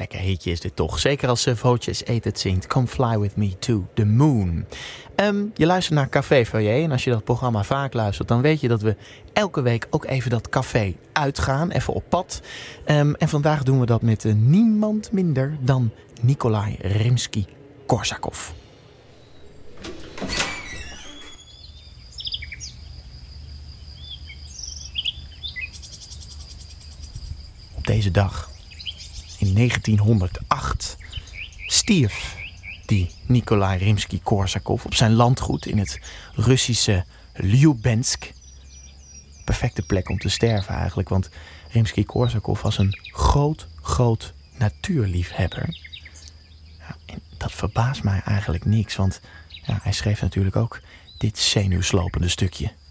Lekker hitje is dit toch. Zeker als Voces Eet het zingt. Come fly with me to the moon. Je luistert naar Café Foyer. En als je dat programma vaak luistert, dan weet je dat we elke week ook even dat café uitgaan. Even op pad. En vandaag doen we dat met niemand minder dan Nikolai Rimsky-Korsakov. Op deze dag, in 1908, stierf die Nikolai Rimsky-Korsakov op zijn landgoed in het Russische Ljubensk. Perfecte plek om te sterven eigenlijk, want Rimsky-Korsakov was een groot natuurliefhebber. Ja, en dat verbaast mij eigenlijk niks, want ja, hij schreef natuurlijk ook dit zenuwslopende stukje.